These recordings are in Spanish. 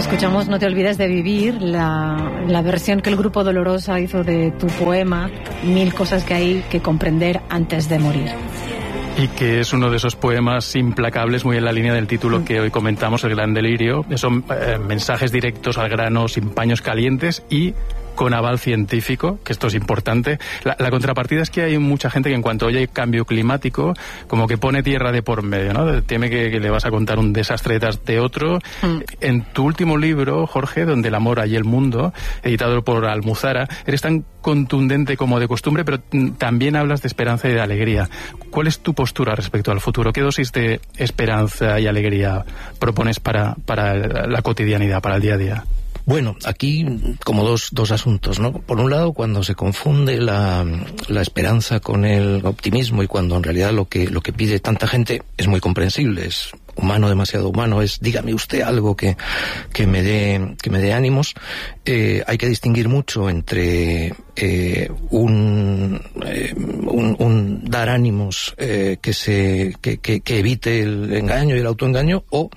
Escuchamos No te olvides de vivir, la versión que el Grupo Dolorosa hizo de tu poema, 1000 cosas que hay que comprender antes de morir. Y que es uno de esos poemas implacables, muy en la línea del título que hoy comentamos, El gran delirio. Son mensajes directos al grano, sin paños calientes y con aval científico, que esto es importante. La contrapartida es que hay mucha gente que en cuanto oye cambio climático, como que pone tierra de por medio, ¿no? Teme que le vas a contar un desastre detrás de otro. En tu último libro, Jorge, Donde el amor hay el mundo, editado por Almuzara, eres tan contundente como de costumbre, pero también hablas de esperanza y de alegría. ¿Cuál es tu postura respecto al futuro? ¿Qué dosis de esperanza y alegría propones para la cotidianidad, para el día a día? Bueno, aquí como dos asuntos, ¿no? Por un lado, cuando se confunde la esperanza con el optimismo y cuando en realidad lo que pide tanta gente es muy comprensible, es humano, demasiado humano, es dígame usted algo que me dé ánimos. Hay que distinguir mucho entre un dar ánimos que evite el engaño y el autoengaño o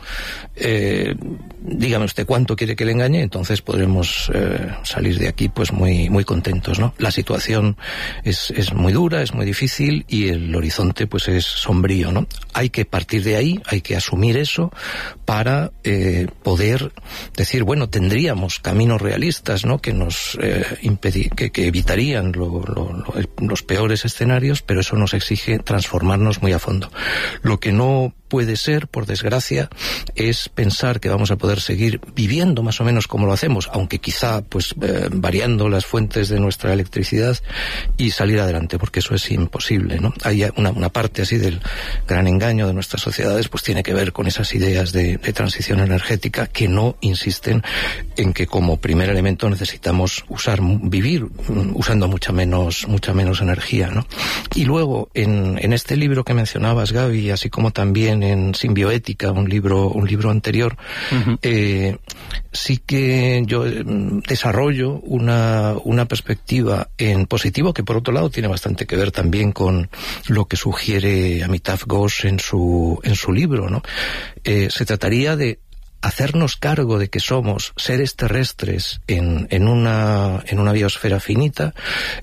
dígame usted cuánto quiere que le engañe, entonces podremos salir de aquí pues muy contentos, ¿no? La situación es muy dura, es muy difícil y el horizonte pues es sombrío, ¿no? Hay que partir de ahí, hay que asumir eso para poder decir, bueno, tendríamos caminos realistas, ¿no? Que nos que evitarían los peores escenarios, pero eso nos exige transformarnos muy a fondo. Lo que no puede ser, por desgracia, es pensar que vamos a poder seguir viviendo más o menos como lo hacemos, aunque quizá pues variando las fuentes de nuestra electricidad y salir adelante, porque eso es imposible, ¿no? Hay una parte así del gran engaño de nuestras sociedades, pues tiene que ver con esas ideas de transición energética que no insisten en que como primer elemento necesitamos vivir usando mucha menos energía, ¿no? Y luego en este libro que mencionabas, Gaby, así como también en Simbioética, un libro anterior, sí que yo desarrollo una perspectiva en positivo que por otro lado tiene bastante que ver también con lo que sugiere Amitav Ghosh en su libro, ¿no? Se trataría de hacernos cargo de que somos seres terrestres en una biosfera finita,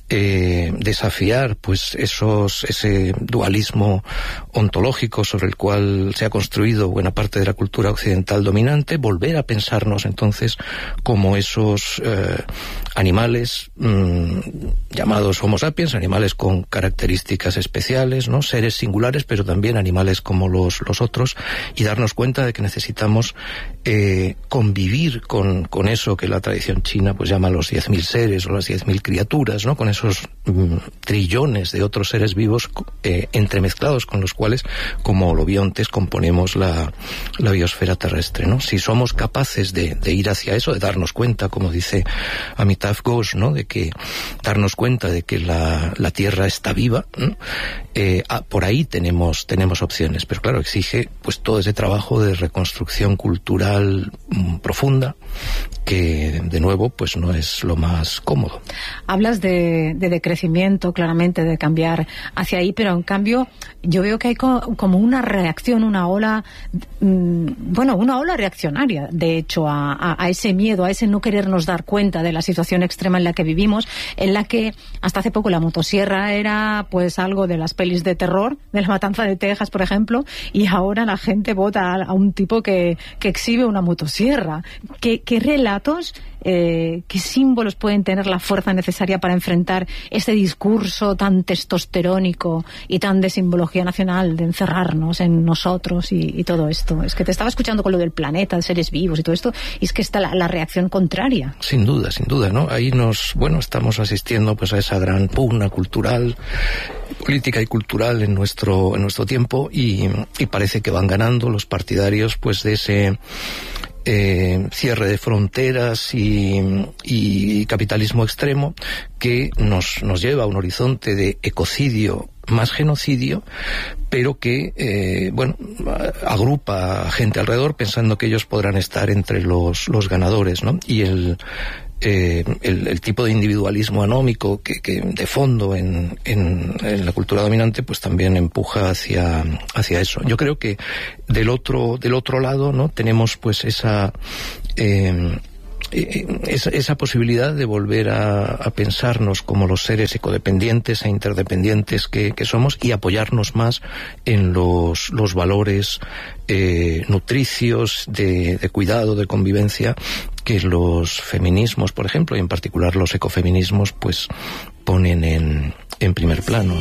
desafiar pues ese dualismo ontológico sobre el cual se ha construido buena parte de la cultura occidental dominante, volver a pensarnos entonces como esos animales llamados Homo sapiens, animales con características especiales, ¿no? Seres singulares, pero también animales como los otros, y darnos cuenta de que necesitamos convivir con eso que la tradición china pues llama los 10.000 seres o las 10.000 criaturas, ¿no? Con esos trillones de otros seres vivos entremezclados con los cuales, como holobiontes, componemos la biosfera terrestre, ¿no? Si somos capaces de ir hacia eso, de darnos cuenta, como dice Amitav Ghosh, ¿no? De que darnos cuenta de que la Tierra está viva, ¿no? Por ahí tenemos opciones, pero claro, exige pues todo ese trabajo de reconstrucción cultural profunda que de nuevo pues no es lo más cómodo. Hablas de decrecimiento, claramente, de cambiar hacia ahí, pero en cambio yo veo que hay como una reacción, una ola reaccionaria, de hecho, a ese miedo, a ese no querernos dar cuenta de la situación extrema en la que vivimos, en la que hasta hace poco la motosierra era pues algo de las pelis de terror, de La Matanza de Texas, por ejemplo, y ahora la gente vota a un tipo que exhibe una motosierra. ¿Qué relatos, qué símbolos pueden tener la fuerza necesaria para enfrentar este discurso tan testosterónico y tan de simbología nacional, de encerrarnos en nosotros y todo esto? Es que te estaba escuchando con lo del planeta, de seres vivos y todo esto, y es que está la reacción contraria. Sin duda, ¿no? Ahí estamos asistiendo pues a esa gran pugna cultural, política y cultural en nuestro tiempo, y parece que van ganando los partidarios pues de ese cierre de fronteras y capitalismo extremo que nos lleva a un horizonte de ecocidio más genocidio, pero que agrupa a gente alrededor pensando que ellos podrán estar entre los ganadores, ¿no? Y el tipo de individualismo anómico que de fondo en la cultura dominante pues también empuja hacia eso. Yo creo que del otro lado, ¿no? Tenemos pues esa esa posibilidad de volver a pensarnos como los seres ecodependientes e interdependientes que somos, y apoyarnos más en los valores nutricios de cuidado, de convivencia, que los feminismos, por ejemplo, y en particular los ecofeminismos, pues ponen en primer plano.